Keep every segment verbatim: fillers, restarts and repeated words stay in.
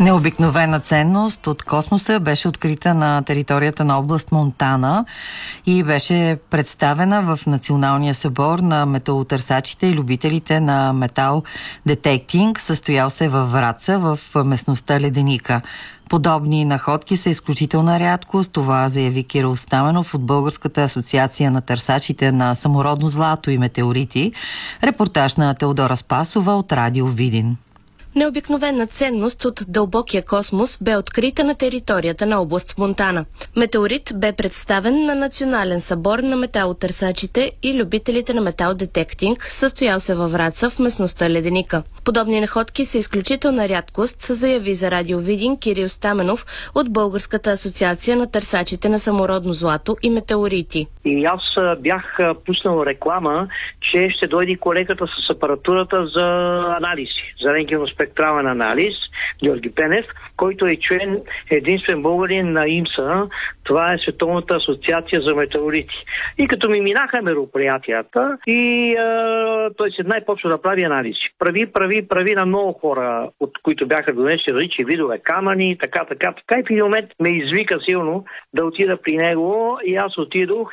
Необикновена ценност от космоса беше открита на територията на област Монтана и беше представена в Националния събор на металотърсачите и любителите на метал детектинг, състоял се във Враца, в местността Леденика. Подобни находки са изключителна рядкост, това заяви Кирил Стаменов от Българската асоциация на търсачите на самородно злато и метеорити. Репортаж на Теодора Спасова от Радио Видин. Необикновена ценност от дълбокия космос бе открита на територията на област Монтана. Метеорит бе представен на Национален събор на металотърсачите и любителите на метал детектинг, състоял се във Враца в местността Леденика. Подобни находки са изключителна рядкост, заяви за Радио Видин Кирил Стаменов от Българската асоциация на търсачите на самородно злато и метеорити. И аз бях пуснал реклама, че ще дойде колегата с апаратурата за анализи, за рентгеноспектрален анализ, Георги Пенев, който е член единствен българин на ИМСА, това е Световната асоциация за метеорити. И като ми минаха мероприятията, и а, той се най-почва да прави анализи. Прави, прави, прави на много хора, от които бяха донесли различни видове камъни, така, така, така. И в един момент ме извика силно да отида при него, и аз отидох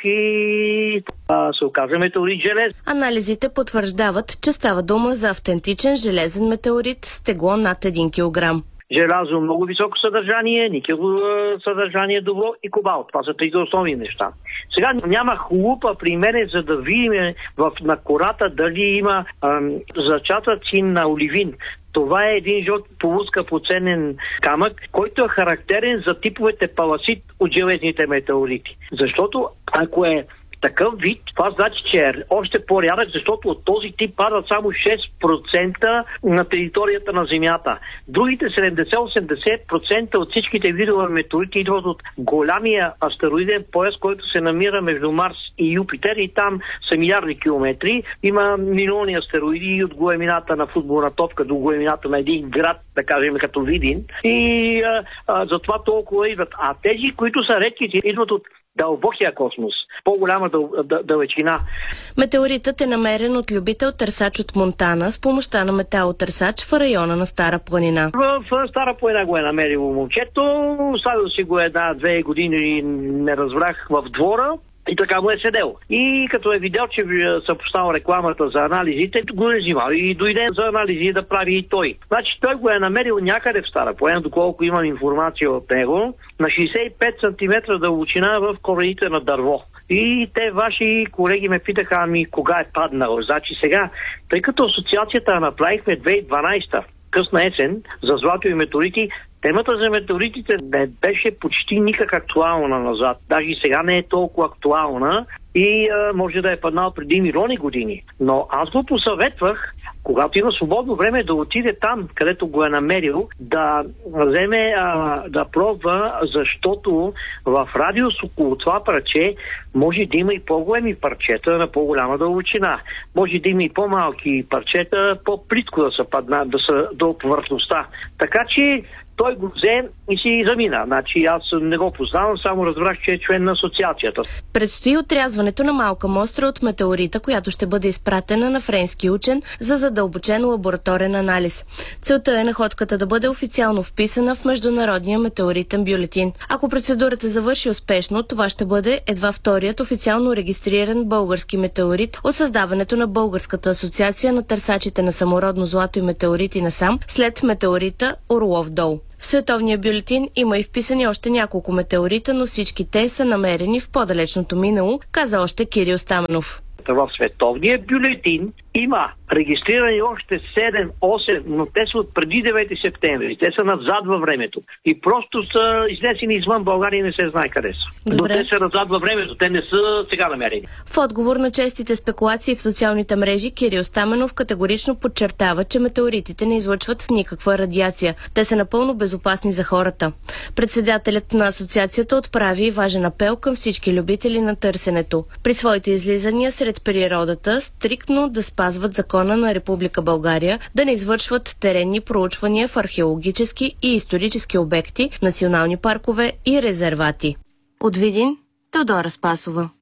и а, се оказа метеорит желез. Анализите потвърждават, че става дума за автентичен железен метеорит с тегло над един килограм. Желязо много високо съдържание, никел съдържание добро и кобалт. Това са трите основни неща. Сега няма лупа при мене, за да видим в, на кората дали има ам, зачатъци на оливин. Това е един жълт полускъпоценен камък, който е характерен за типовете паласит от железните метеорити. Защото ако е такъв вид, това значи, че е още по-рядък, защото от този тип падат само шест процента на територията на Земята. Другите седемдесет до осемдесет процента от всичките видове метеорити идват от голямия астероиден пояс, който се намира между Марс и Юпитер, и там са милиарди километри. Има милиони астероиди от големината на футболна топка до големината на един град, да кажем като Видин. И а, а, затова толкова идват. А тези, които са редките, идват от дълбокия космос, по-голяма дъл, дъл, дълбочина. Метеоритът е намерен от любител търсач от Монтана с помощта на металотърсач в района на Стара планина. В, в Стара планина го е намерило момчето, оставил си го една-две години, не разбрах, в двора. И така му е седел. И като е видял, че съм поставил рекламата за анализите, го е взимал и дойде за анализи да прави и той. Значи той го е намерил някъде в Стара планина, доколко имам информация от него, на шейсет и пет сантиметра дълбочина в корените на дърво. И те, ваши колеги, ме питаха, ами кога е паднал. Значи сега, тъй като асоциацията направихме две хиляди и дванадесета, късна есен, за злато и метеорити, темата за метеоритите не беше почти никак актуална назад. Даже и сега не е толкова актуална и а, може да е паднал преди милиони години. Но аз го посъветвах, когато има свободно време, да отиде там, където го е намерил, да вземе, а, да пробва, защото в радиус около това парче може да има и по-големи парчета на по-голяма дълбочина. Може да има и по-малки парчета, по-плитко да са падна, да са до повърхността. Така че той го взе и си замина. Значи аз не го познавам, само разбрах, че е член на асоциацията. Предстои отрязването на малка мостра от метеорита, която ще бъде изпратена на френски учен за задълбочен лабораторен анализ. Целта е находката да бъде официално вписана в Международния метеоритен бюлетин. Ако процедурата завърши успешно, това ще бъде едва вторият официално регистриран български метеорит от създаването на Българската асоциация на търсачите на самородно злато и метеорити насам, след метеорита Орлов дол. В световния бюлетин има и вписани още няколко метеорита, но всички те са намерени в по-далечното минало, каза още Кирил Стаменов. В световния бюлетин има регистрирани още седем-осем, но те са от преди девети септември. Те са назад във времето. И просто са изнесени извън България и не се знае къде са. Добре. Но те са назад във времето. Те не са сега намерени. В отговор на честите спекулации в социалните мрежи, Кирил Стаменов категорично подчертава, че метеоритите не излъчват никаква радиация. Те са напълно безопасни за хората. Председателят на асоциацията отправи важен апел към всички любители на търсенето. При своите излизания сред природата стриктно да спазват закона на Република България, да не извършват теренни проучвания в археологически и исторически обекти, национални паркове и резервати. От Видин, Теодора Спасова.